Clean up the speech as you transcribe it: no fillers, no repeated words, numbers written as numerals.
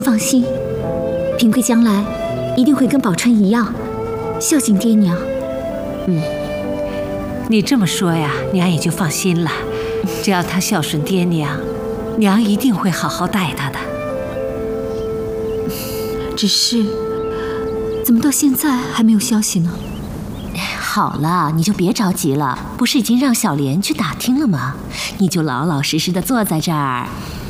放心，平贵将来一定会跟宝钏一样，孝敬爹娘。 你这么说呀，娘也就放心了。只要他孝顺爹娘，娘一定会好好待他的。 只是，怎么到现在还没有消息呢？ 好了，你就别着急了，不是已经让小莲去打听了吗？你就老老实实的坐在这儿，